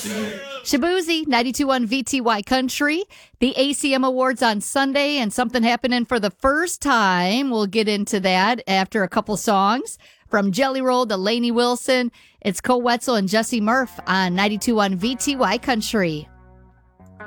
Shabuzi, 92.1 VTY Country. The ACM Awards on Sunday, and something happening for the first time. We'll get into that after a couple songs. From Jelly Roll to Lainey Wilson, it's Cole Wetzel and Jesse Murph on 92.1 VTY Country.